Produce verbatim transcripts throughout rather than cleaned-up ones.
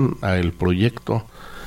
a el proyecto,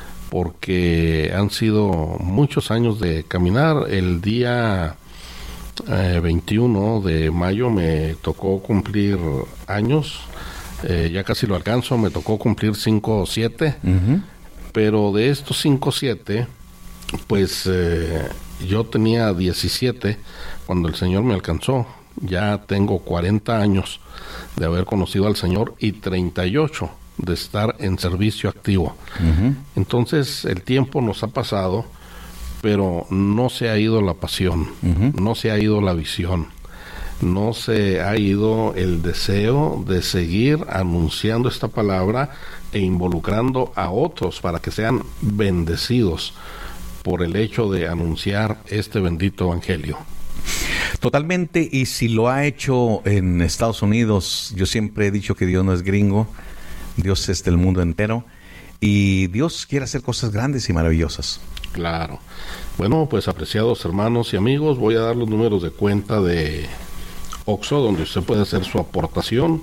porque han sido muchos años de caminar. El día eh, veintiuno de mayo me tocó cumplir años, eh, ya casi lo alcanzo, me tocó cumplir cinco o siete, uh-huh. Pero de estos cinco o siete, pues eh, yo tenía diecisiete cuando el Señor me alcanzó. Ya tengo cuarenta años de haber conocido al Señor y treinta y ocho de estar en servicio activo. Uh-huh. Entonces el tiempo nos ha pasado, pero no se ha ido la pasión, uh-huh. no se ha ido la visión, no se ha ido el deseo de seguir anunciando esta palabra e involucrando a otros para que sean bendecidos por el hecho de anunciar este bendito evangelio. Totalmente, y si lo ha hecho en Estados Unidos, yo siempre he dicho que Dios no es gringo, Dios es del mundo entero, y Dios quiere hacer cosas grandes y maravillosas. Claro. Bueno, pues apreciados hermanos y amigos, voy a dar los números de cuenta de Oxxo, donde usted puede hacer su aportación,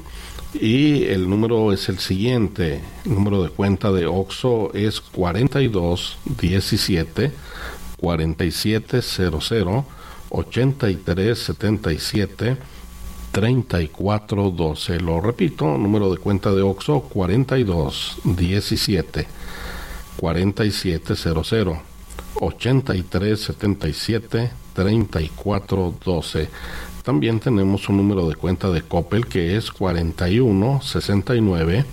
y el número es el siguiente. El número de cuenta de Oxxo es cuarenta y dos diecisiete cuarenta y siete cero cero ochenta y tres setenta y siete treinta y cuatro doce. Lo repito, número de cuenta de Oxxo cuarenta y dos diecisiete cuarenta y siete cero cero ochenta y tres setenta y siete treinta y cuatro doce. También tenemos un número de cuenta de Coppel que es cuarenta y uno sesenta y nueve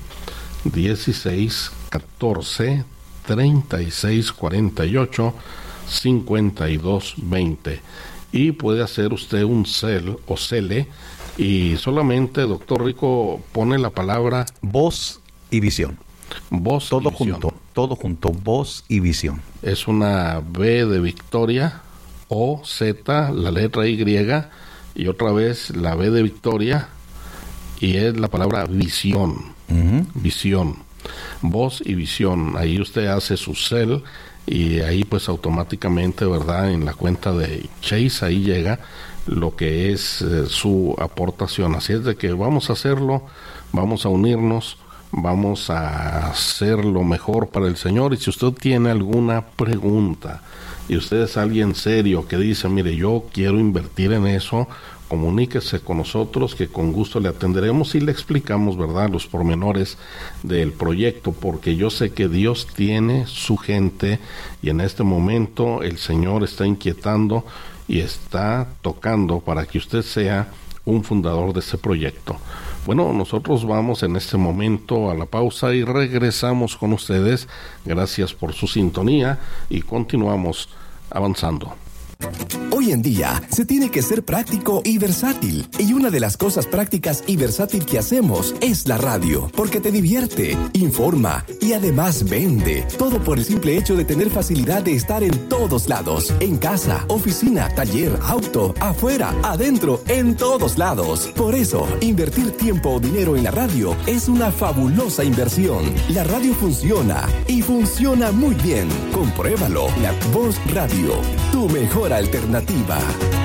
dieciséis catorce treinta y seis cuarenta y ocho cincuenta y dos veinte. Y puede hacer usted un cel o cele y solamente, doctor Rico, pone la palabra voz y visión. Voz todo y visión. junto, todo junto, voz y visión. Es una B de Victoria, O, Z, la letra Y, y otra vez la B de Victoria, y es la palabra visión. Uh-huh. Visión. Voz y visión. Ahí usted hace su cel, y ahí pues automáticamente, ¿verdad?, en la cuenta de Chase, ahí llega lo que es eh, su aportación. Así es de que vamos a hacerlo, vamos a unirnos, vamos a hacer lo mejor para el Señor. Y si usted tiene alguna pregunta y usted es alguien serio que dice, mire, yo quiero invertir en eso, comuníquese con nosotros, que con gusto le atenderemos y le explicamos, ¿verdad?, los pormenores del proyecto, porque yo sé que Dios tiene su gente y en este momento el Señor está inquietando y está tocando para que usted sea un fundador de ese proyecto. Bueno, nosotros vamos en este momento a la pausa y regresamos con ustedes. Gracias por su sintonía y continuamos avanzando. Hoy en día se tiene que ser práctico y versátil, y una de las cosas prácticas y versátil que hacemos es la radio, porque te divierte, informa y además vende, todo por el simple hecho de tener facilidad de estar en todos lados, en casa, oficina, taller, auto, afuera, adentro, en todos lados. Por eso, invertir tiempo o dinero en la radio es una fabulosa inversión. La radio funciona y funciona muy bien. Compruébalo. La Voz Radio, tu mejor alternativa.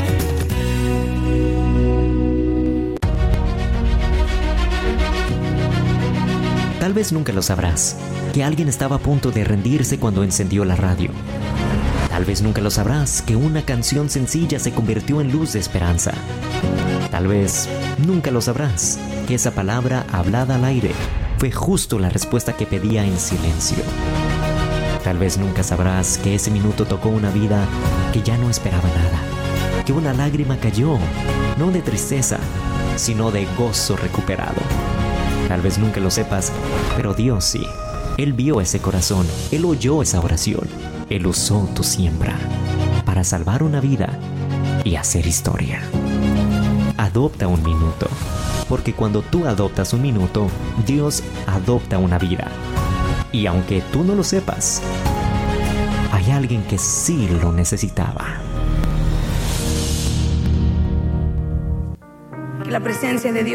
Tal vez nunca lo sabrás, que alguien estaba a punto de rendirse cuando encendió la radio. Tal vez nunca lo sabrás, que una canción sencilla se convirtió en luz de esperanza. Tal vez nunca lo sabrás, que esa palabra hablada al aire fue justo la respuesta que pedía en silencio. Tal vez nunca sabrás que ese minuto tocó una vida que ya no esperaba nada, que una lágrima cayó, no de tristeza, sino de gozo recuperado. Tal vez nunca lo sepas, pero Dios sí. Él vio ese corazón, Él oyó esa oración, Él usó tu siembra para salvar una vida y hacer historia. Adopta un minuto, porque cuando tú adoptas un minuto, Dios adopta una vida. Y aunque tú no lo sepas, hay alguien que sí lo necesitaba. Que la presencia de Dios